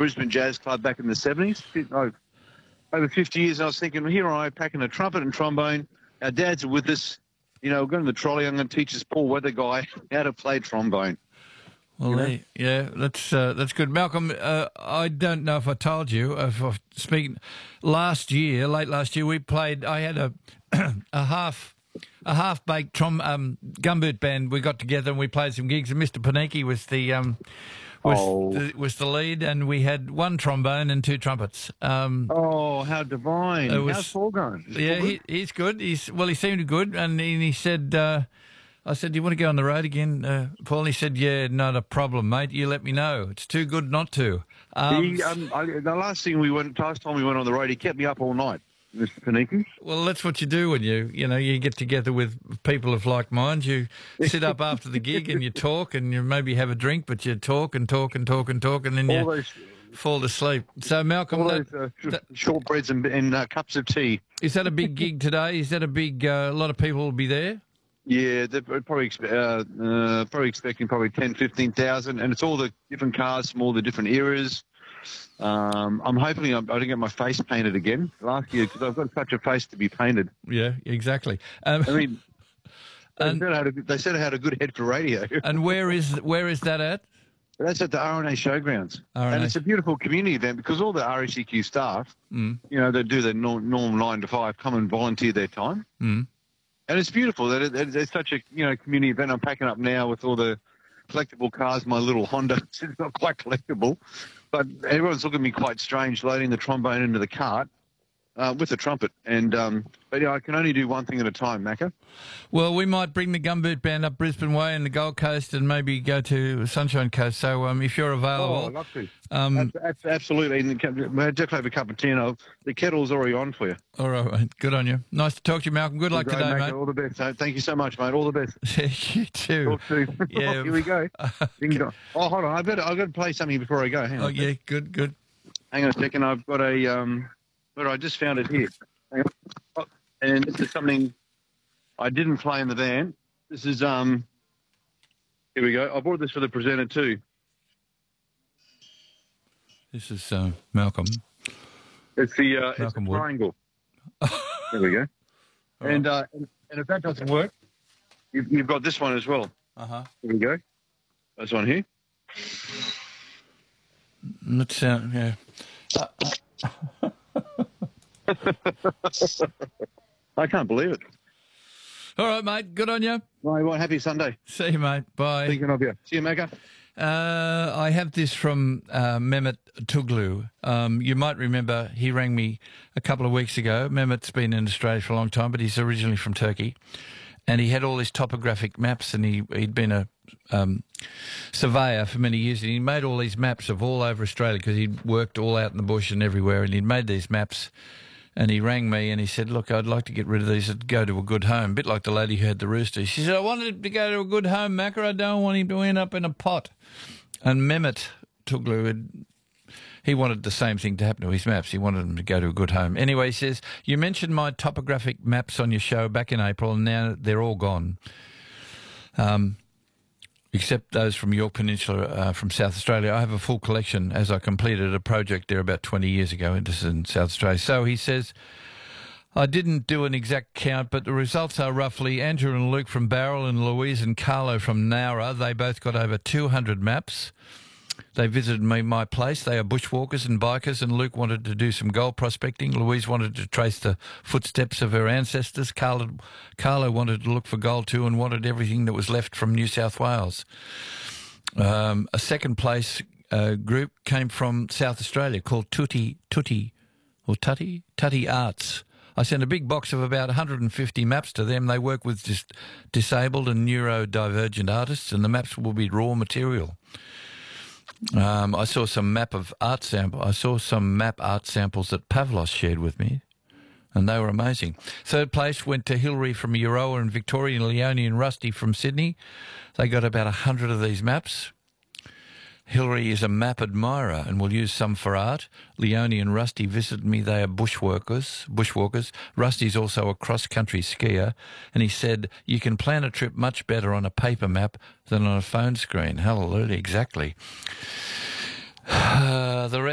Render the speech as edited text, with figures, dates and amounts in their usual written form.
Brisbane Jazz Club back in the 70s. Over 50 years, I was thinking, well, here I am packing a trumpet and trombone. Our dads are with us. You know, we're going to the trolley. I'm going to teach this poor weather guy how to play trombone. Well, yeah, that's good. Malcolm, I don't know if I told you, late last year, we played, I had a half-baked gumboot band. We got together and we played some gigs, and Mr. Paniki was the lead, and we had one trombone and two trumpets. How divine. How's Paul going? He's good. He seemed good, and he said... I said, do you want to go on the road again, Paul? And he said, yeah, not a problem, mate. You let me know. It's too good not to. The last time we went on the road, he kept me up all night, Mr. Paniki. Well, that's what you do when you get together with people of like mind. You sit up after the gig and you talk, and you maybe have a drink, but you talk and talk and talk and talk, and then you fall asleep. So, Malcolm, shortbreads and cups of tea. Is that a big gig today? Is that a big? A lot of people will be there. Yeah, they're probably expecting 10,000, 15,000, and it's all the different cars from all the different eras. I'm hoping I don't get my face painted again last year, because I've got such a face to be painted. Yeah, exactly. I mean, they said I had a good head for radio. And where is that at? That's at the RNA Showgrounds. And it's a beautiful community event, because all the RSEQ staff, they do their normal 9 to 5, come and volunteer their time. Mm. And it's beautiful that it's such a community event. I'm packing up now with all the collectible cars. My little Honda, it's not quite collectible, but everyone's looking at me quite strange loading the trombone into the cart with the trumpet. And I can only do one thing at a time, Macca. Well, we might bring the Gumboot Band up Brisbane Way and the Gold Coast, and maybe go to Sunshine Coast. So if you're available, I'd love to. Absolutely. And we had just have a cup of tea, and the kettle's already on for you. All right, mate. Good on you. Nice to talk to you, Malcolm. Good luck today, mate. All the best. Thank you so much, mate. All the best. You too. Talk soon. Yeah. Here we go. Hold on. I've got to play something before I go. Hang on. Yeah. Good. Hang on a second. I've got but I just found it here. Hang on. And this is something I didn't play in the band. This is here we go. I bought this for the presenter too. This is Malcolm. It's the triangle. There we go. And if that doesn't work, you've got this one as well. Here we go. This one here. Let's yeah. I can't believe it. All right, mate. Good on you. Well, happy Sunday. See you, mate. Bye. Thinking of you. See you, Macca. I have this from Mehmet Tuglu. You might remember he rang me a couple of weeks ago. Mehmet's been in Australia for a long time, but he's originally from Turkey. And he had all his topographic maps, and he'd been a surveyor for many years, and he made all these maps of all over Australia, because he'd worked all out in the bush and everywhere, and he'd made these maps. And he rang me and he said, look, I'd like to get rid of these and go to a good home, a bit like the lady who had the rooster. She said, I wanted him to go to a good home, Macca. I don't want him to end up in a pot. And Mehmet Tuglu, he wanted the same thing to happen to his maps. He wanted them to go to a good home. Anyway, he says, you mentioned my topographic maps on your show back in April, and now they're all gone. Except those from York Peninsula, from South Australia. I have a full collection, as I completed a project there about 20 years ago. This is in South Australia. So he says, I didn't do an exact count, but the results are roughly Andrew and Luke from Barrel and Louise and Carlo from Nowra. They both got over 200 maps. They visited my place. They are bushwalkers and bikers, and Luke wanted to do some gold prospecting. Louise wanted to trace the footsteps of her ancestors. Carlo wanted to look for gold too, and wanted everything that was left from New South Wales. A second place group came from South Australia called Tutti Arts. I sent a big box of about 150 maps to them. They work with disabled and neurodivergent artists, and the maps will be raw material. I saw some map art samples that Pavlos shared with me, and they were amazing. Third place went to Hillary from Euroa and Victoria, and Leone and Rusty from Sydney. They got about 100 of these maps. Hillary is a map admirer and will use some for art. Leone and Rusty visited me. They are bushwalkers. Rusty's also a cross-country skier, and he said, you can plan a trip much better on a paper map than on a phone screen. Hallelujah, exactly. The rest